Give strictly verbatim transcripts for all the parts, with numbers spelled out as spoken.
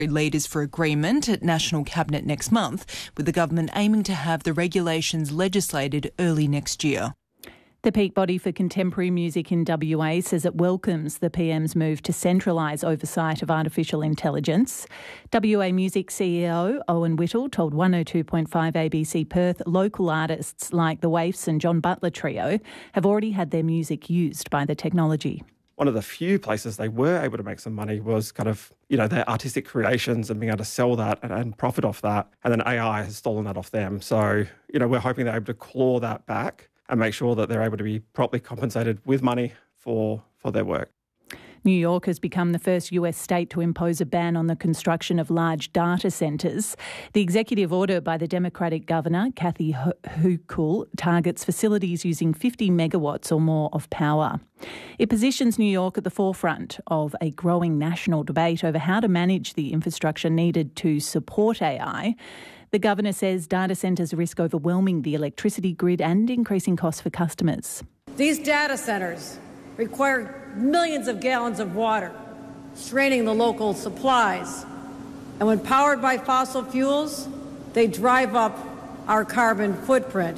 leaders for agreement at National Cabinet next month, with the government aiming to have the regulations legislated early next year. The peak body for contemporary music in W A says it welcomes the P M's move to centralise oversight of artificial intelligence. W A Music C E O Owen Whittle told one oh two point five A B C Perth local artists like the Waifs and John Butler Trio have already had their music used by the technology. One of the few places they were able to make some money was kind of, you know, their artistic creations and being able to sell that and, and profit off that. And then A I has stolen that off them. So, you know, we're hoping they're able to claw that back and make sure that they're able to be properly compensated with money for, for their work. New York has become the first U S state to impose a ban on the construction of large data centres. The executive order by the Democratic Governor, Kathy Hochul, targets facilities using fifty megawatts or more of power. It positions New York at the forefront of a growing national debate over how to manage the infrastructure needed to support A I. The Governor says data centres risk overwhelming the electricity grid and increasing costs for customers. These data centres require millions of gallons of water, straining the local supplies. And when powered by fossil fuels, they drive up our carbon footprint.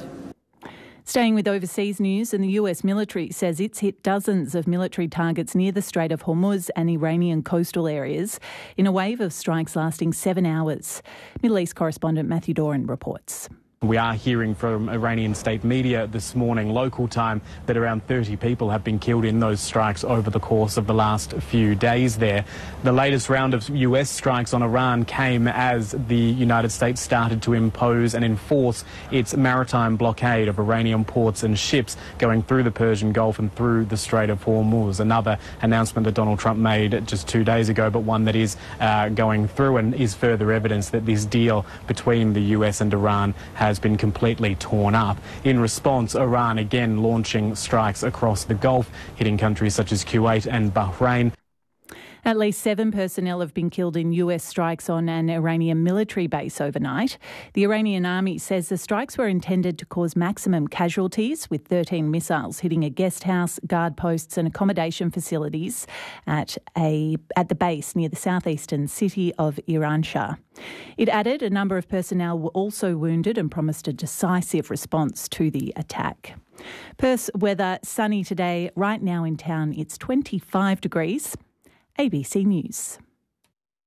Staying with overseas news, and the U S military says it's hit dozens of military targets near the Strait of Hormuz and Iranian coastal areas in a wave of strikes lasting seven hours. Middle East correspondent Matthew Doran reports. We are hearing from Iranian state media this morning, local time, that around thirty people have been killed in those strikes over the course of the last few days there. The latest round of U S strikes on Iran came as the United States started to impose and enforce its maritime blockade of Iranian ports and ships going through the Persian Gulf and through the Strait of Hormuz. Another announcement that Donald Trump made just two days ago, but one that is uh, going through and is further evidence that this deal between the U S and Iran has has been completely torn up. In response, Iran again launching strikes across the Gulf, hitting countries such as Kuwait and Bahrain. At least seven personnel have been killed in U S strikes on an Iranian military base overnight. The Iranian army says the strikes were intended to cause maximum casualties, with thirteen missiles hitting a guest house, guard posts and accommodation facilities at a at the base near the southeastern city of Iranshahr. It added a number of personnel were also wounded and promised a decisive response to the attack. Perth's weather sunny today. Right now in town it's twenty-five degrees. A B C News.